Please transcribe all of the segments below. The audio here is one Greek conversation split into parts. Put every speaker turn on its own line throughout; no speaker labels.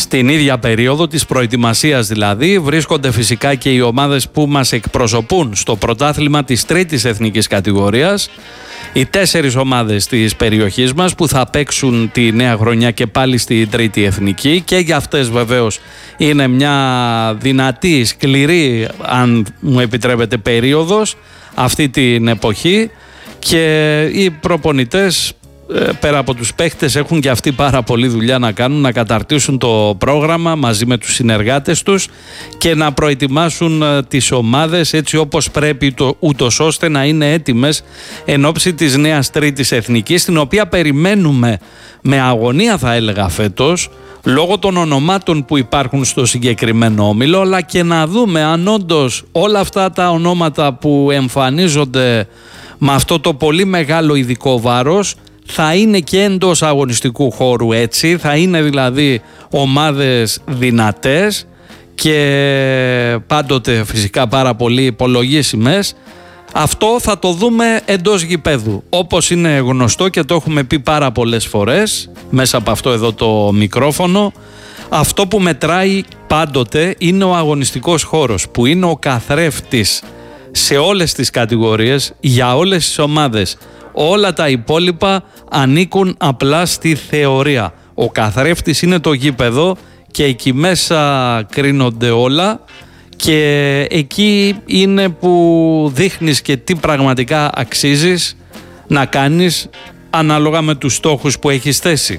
Στην ίδια περίοδο της προετοιμασίας δηλαδή βρίσκονται φυσικά και οι ομάδες που μας εκπροσωπούν στο πρωτάθλημα της τρίτης εθνικής κατηγορίας. Οι 4 ομάδες της περιοχής μας που θα παίξουν τη νέα χρονιά και πάλι στη τρίτη εθνική, και για αυτές βεβαίως είναι μια δυνατή, σκληρή, αν μου επιτρέπετε, περίοδος αυτή την εποχή, και οι προπονητές πέρα από τους παίχτες έχουν και αυτοί πάρα πολλή δουλειά να κάνουν, να καταρτήσουν το πρόγραμμα μαζί με τους συνεργάτες τους και να προετοιμάσουν τις ομάδες έτσι όπως πρέπει, ούτως ώστε να είναι έτοιμες εν ώψη της νέας τρίτης εθνικής, την οποία περιμένουμε με αγωνία, θα έλεγα, φέτος, λόγω των ονομάτων που υπάρχουν στο συγκεκριμένο όμιλο, αλλά και να δούμε αν όντως όλα αυτά τα ονόματα που εμφανίζονται με αυτό το πολύ μεγάλο ειδικό βάρος θα είναι και εντός αγωνιστικού χώρου έτσι, θα είναι δηλαδή ομάδες δυνατές και πάντοτε φυσικά πάρα πολύ υπολογίσιμες. Αυτό θα το δούμε εντός γηπέδου, όπως είναι γνωστό και το έχουμε πει πάρα πολλές φορές μέσα από αυτό εδώ το μικρόφωνο. Αυτό που μετράει πάντοτε είναι ο αγωνιστικός χώρος, που είναι ο καθρέφτης σε όλες τις κατηγορίες, για όλες τις ομάδες. Όλα τα υπόλοιπα ανήκουν απλά στη θεωρία. Ο καθρέφτης είναι το γήπεδο και εκεί μέσα κρίνονται όλα, και εκεί είναι που δείχνεις και τι πραγματικά αξίζεις να κάνεις ανάλογα με τους στόχους που έχεις θέσει.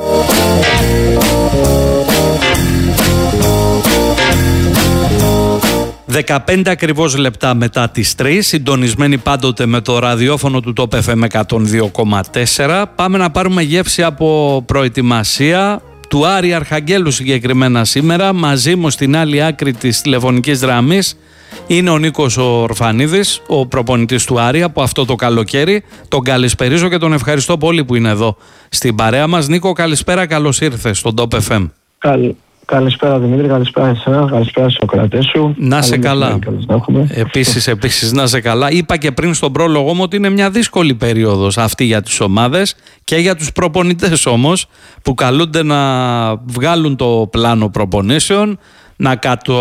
15 ακριβώς λεπτά μετά τις 3, συντονισμένοι πάντοτε με το ραδιόφωνο του Top FM 102,4. Πάμε να πάρουμε γεύση από προετοιμασία του Άρη Αρχαγγέλου συγκεκριμένα σήμερα. Μαζί μου στην άλλη άκρη της τηλεφωνικής γραμμής είναι ο Νίκος Ορφανίδης, ο προπονητής του Άρη από αυτό το καλοκαίρι. Τον καλησπερίζω και τον ευχαριστώ πολύ που είναι εδώ στην παρέα μας. Νίκο, καλησπέρα, καλώς ήρθες στον Top FM.
Καλησπέρα Δημήτρη, καλησπέρα εσένα, καλησπέρα στους ακροατές σου.
Να σε καλά. Επίσης να σε καλά. Είπα και πριν στον πρόλογο μου ότι είναι μια δύσκολη περίοδος αυτή για τις ομάδες και για τους προπονητές όμως, που καλούνται να βγάλουν το πλάνο προπονήσεων, να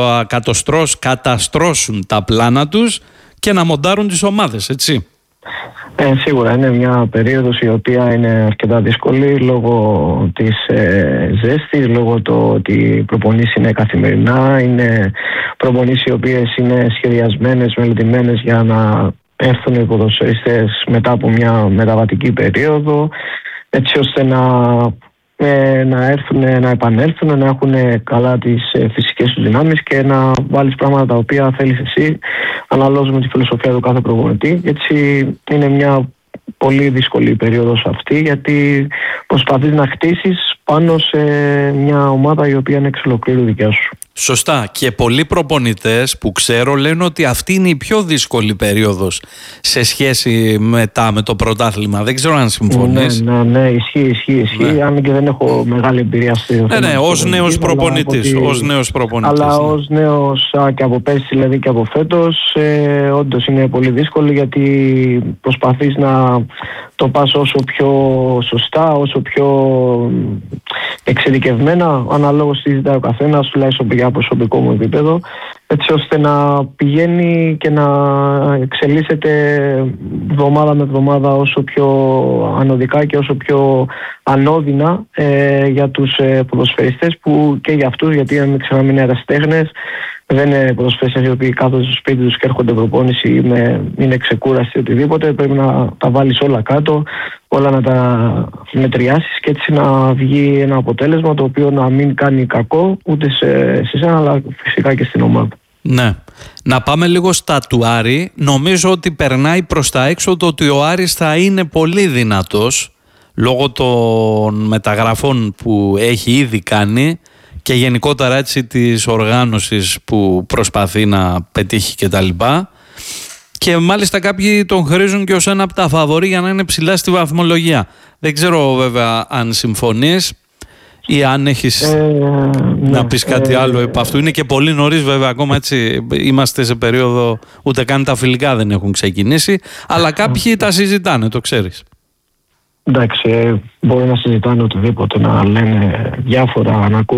καταστρώσουν τα πλάνα τους και να μοντάρουν τις ομάδες, έτσι.
Σίγουρα είναι μια περίοδος η οποία είναι αρκετά δύσκολη λόγω της ζέστης, λόγω του ότι οι προπονήσεις είναι καθημερινά, είναι προπονήσεις οι οποίες είναι σχεδιασμένες, μελετημένες για να έρθουν οι ποδοσφαιριστές μετά από μια μεταβατική περίοδο, έτσι ώστε να επανέλθουν, να έχουν καλά τις φυσικές τους δυνάμεις και να βάλεις πράγματα τα οποία θέλεις εσύ αναλόγως με τη φιλοσοφία του κάθε προπονητή. Έτσι είναι μια πολύ δύσκολη περίοδος αυτή, γιατί προσπαθείς να χτίσεις πάνω σε μια ομάδα η οποία είναι εξ ολοκλήρου δικιά σου.
Σωστά, και πολλοί προπονητές που ξέρω λένε ότι αυτή είναι η πιο δύσκολη περίοδος σε σχέση μετά με το πρωτάθλημα. Δεν ξέρω αν συμφωνείς.
Ναι, ισχύει. Ναι. Αν και δεν έχω μεγάλη εμπειρία στο θέμα.
Ναι, ως νέος προπονητής.
Αλλά ως νέος και από πέρσι δηλαδή και από φέτος, όντως είναι πολύ δύσκολο, γιατί προσπαθείς να το πας όσο πιο σωστά, όσο πιο εξειδικευμένα, αναλόγως τι ζητάει ο καθένας, τουλάχιστον για προσωπικό μου επίπεδο, έτσι ώστε να πηγαίνει και να εξελίσσεται εβδομάδα με εβδομάδα όσο πιο ανωδικά και όσο πιο ανώδυνα για τους ποδοσφαιριστές, που και για αυτούς, γιατί αν μην ξεχνάμε είναι ερασιτέχνες, δεν είναι ποδοσφαιριστές οι οποίοι κάθονται στο σπίτι τους και έρχονται προπόνηση, είναι ξεκούραστοι οτιδήποτε. Πρέπει να τα βάλεις όλα κάτω, όλα να τα μετριάσεις και έτσι να βγει ένα αποτέλεσμα το οποίο να μην κάνει κακό ούτε σε σένα, αλλά φυσικά και στην ομάδα.
Ναι. Να πάμε λίγο στα του Άρη. Νομίζω ότι περνάει προς τα έξω το ότι ο Άρης θα είναι πολύ δυνατός λόγω των μεταγραφών που έχει ήδη κάνει και γενικότερα έτσι της οργάνωσης που προσπαθεί να πετύχει κτλ. Και μάλιστα κάποιοι τον χρήζουν και ως ένα από τα φαβορί για να είναι ψηλά στη βαθμολογία. Δεν ξέρω βέβαια αν συμφωνείς ή αν έχεις να πεις κάτι άλλο επ' αυτού. Είναι και πολύ νωρίς βέβαια ακόμα, έτσι. Είμαστε σε περίοδο, ούτε καν τα φιλικά δεν έχουν ξεκινήσει, αλλά κάποιοι τα συζητάνε, το ξέρεις.
Εντάξει, μπορεί να συζητάνε οτιδήποτε, να λένε διάφορα, να ακούω